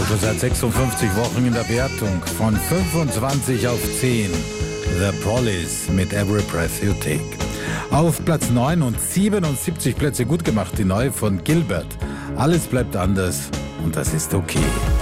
Toto seit 56 Wochen in der Wertung von 25 auf 10. The Police mit Every Breath You Take. Auf Platz 9 und 77 Plätze gut gemacht, die neue von Gilbert. Alles bleibt anders und das ist okay.